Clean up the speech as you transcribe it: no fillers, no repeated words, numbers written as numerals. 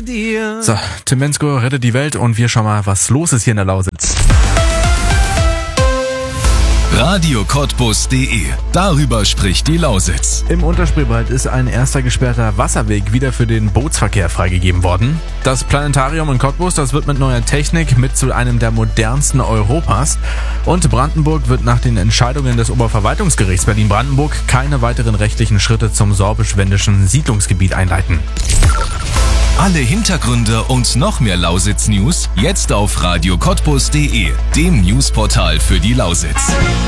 dir. So, Tim Bensko rettet die Welt und wir schauen mal, was los ist hier in der Lausitz. radiocottbus.de. Darüber spricht die Lausitz. Im Unterspreewald ist ein erster gesperrter Wasserweg wieder für den Bootsverkehr freigegeben worden. Das Planetarium in Cottbus, das wird mit neuer Technik mit zu einem der modernsten Europas. Und Brandenburg wird nach den Entscheidungen des Oberverwaltungsgerichts Berlin-Brandenburg keine weiteren rechtlichen Schritte zum sorbisch-wendischen Siedlungsgebiet einleiten. Alle Hintergründe und noch mehr Lausitz-News jetzt auf radiocottbus.de, dem Newsportal für die Lausitz.